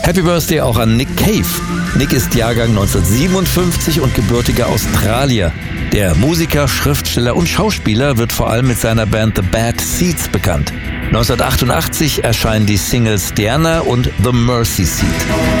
Happy Birthday auch an Nick Cave. Nick ist Jahrgang 1957 und gebürtiger Australier. Der Musiker, Schriftsteller und Schauspieler wird vor allem mit seiner Band The Bad Seeds bekannt. 1988 erscheinen die Singles Diana und The Mercy Seat.